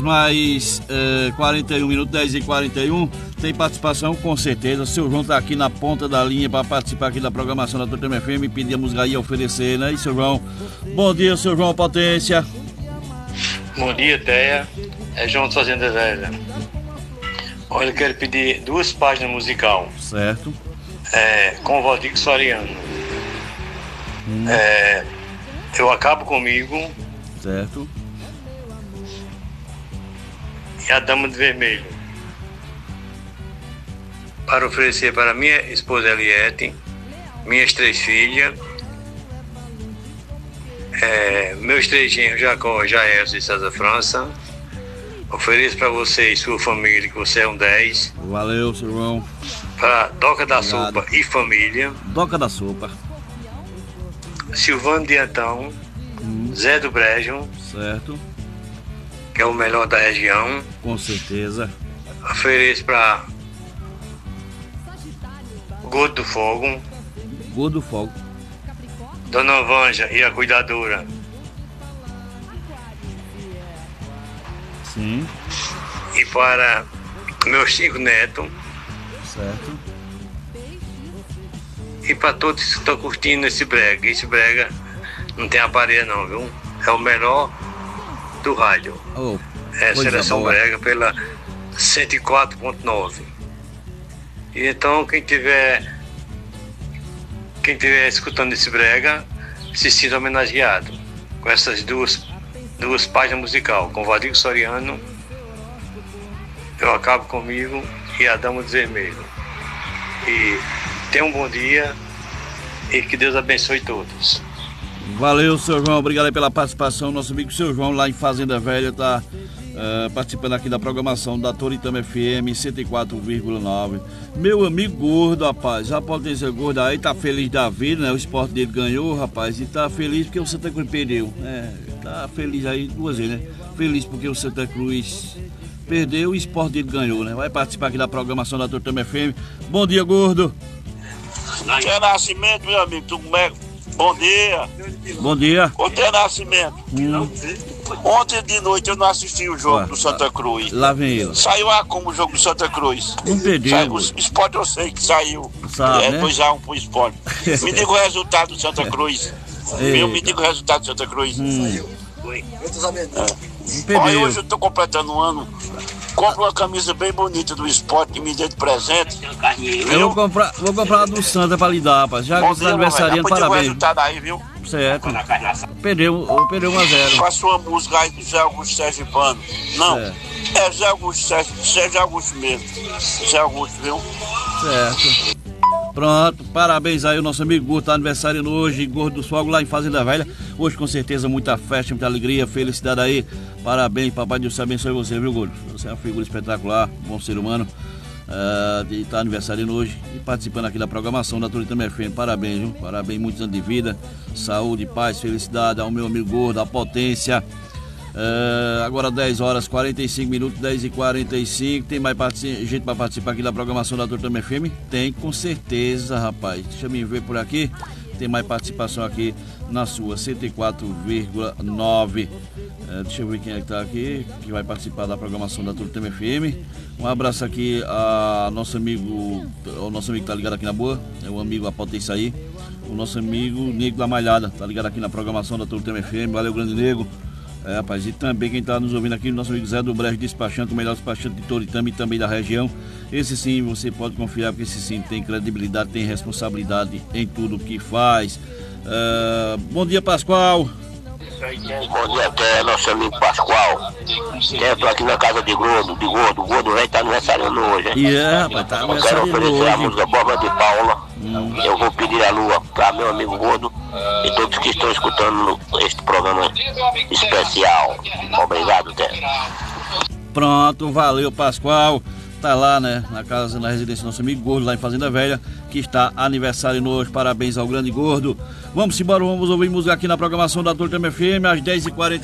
Mais 41 minutos, 10h41. Tem participação, com certeza. O seu João está aqui na ponta da linha para participar aqui da programação da Tortama FM. Pedimos aí a oferecer, né? E seu João? Bom dia, seu João Potência. Bom dia, Teia. É João de Fazenda Velha. Olha, eu quero pedir 2 páginas musical. Certo. Com o Valdir Soriano. Eu Acabo Comigo. Certo. E A Dama de Vermelho. Para oferecer para minha esposa Eliette, minhas 3 filhas, meus 3 genros, Jacó, Jaelson e César França. Ofereço para você e sua família, que você é um 10. Valeu, seu João. Para Doca da Sopa e família. Doca da Sopa. Silvano de Antão, Zé do Brejo. Certo. Que é o melhor da região. Com certeza. Ofereço para Gordo do Fogo. Gordo do Fogo. Dona Vanja e a Cuidadora. Sim. E para meus 5 netos. Certo. E para todos que estão curtindo esse brega. Esse brega não tem aparelho não, viu? É o melhor do rádio. Seleção Brega pela 104.9. E então quem tiver escutando esse brega se sinta homenageado com essas duas páginas musical, com Valdir Soriano, Eu Acabo Comigo e A Dama de Vermelho. E tenha um bom dia e que Deus abençoe todos. Valeu, seu João, obrigado aí pela participação. Nosso amigo seu João lá em Fazenda Velha está participando aqui da programação da Toritama FM 104,9. Meu amigo gordo, rapaz, a Potência Gorda aí tá feliz da vida, né? O esporte dele ganhou, rapaz, e tá feliz porque o Santa Cruz perdeu. Tá feliz aí 2 vezes, né? Feliz porque o Santa Cruz perdeu e o esporte dele ganhou, né? Vai participar aqui da programação da Toritama FM. Bom dia, gordo. Zé Nascimento, meu amigo, tu como é? Bom dia. Bom dia. Ô, Zé Nascimento. Ontem de noite eu não assisti o jogo do Santa Cruz. Lá vem ele. Saiu como o jogo do Santa Cruz? Não perdeu. O Sport eu sei que saiu. Sabe, né? 2-1 pro Sport. Me diga o resultado do Santa Cruz. Me diga o resultado do Santa Cruz. Olha, hoje eu tô completando um ano. Compra uma camisa bem bonita do Sport e me dê de presente. Eu vou comprar a do Santa pra lhe dar, rapaz. Já que você tá aniversariando, parabéns. O resultado aí, viu? Certo. Perdeu 1-0. Com a sua música aí do Zé Augusto Sergipano. Não, é Zé Augusto mesmo. Zé Augusto, viu? Certo. Pronto, parabéns aí, o nosso amigo Gordo tá aniversariando hoje, Gordo do Fogo lá em Fazenda Velha. Hoje com certeza muita festa, muita alegria, felicidade aí. Parabéns, papai Deus te abençoe você, viu, Gordo? Você é uma figura espetacular, bom ser humano. E tá aniversariando hoje e participando aqui da programação da Toritama FM. Parabéns, viu? Parabéns, muitos anos de vida, saúde, paz, felicidade ao meu amigo Gordo, a Potência. Agora 10h45, 10h45. Tem mais gente para participar aqui da programação da Toritama FM? Tem, com certeza, rapaz. Deixa eu me ver por aqui. Tem mais participação aqui na sua 104,9. Deixa eu ver quem é que tá aqui, que vai participar da programação da Toritama FM. Um abraço aqui ao nosso amigo que tá ligado aqui na boa, é o amigo A Potência aí. O nosso amigo Nego da Malhada, tá ligado aqui na programação da Toritama FM. Valeu, grande Nego. Rapaz, e também quem está nos ouvindo aqui, o nosso amigo Zé do Brejo Despachante, o melhor despachante de Toritama e também da região. Esse sim, você pode confiar, porque esse sim tem credibilidade, tem responsabilidade em tudo que faz. Bom dia, Pascoal. Bom dia, até nosso amigo Pascoal. Eu tô aqui na casa de Gordo. O Gordo velho tá aniversariando hoje, hein? Rapaz, tá aniversariando hoje. Eu quero oferecer a música Borba de Paula. Eu vou pedir a lua para meu amigo Gordo e todos que estão escutando este programa especial. Obrigado, Té. Pronto, valeu, Pascoal. Tá lá, né, na residência do nosso amigo Gordo, lá em Fazenda Velha, que está aniversário hoje. Parabéns ao grande Gordo. Vamos embora, vamos ouvir música aqui na programação da Toritama FM às 10h40.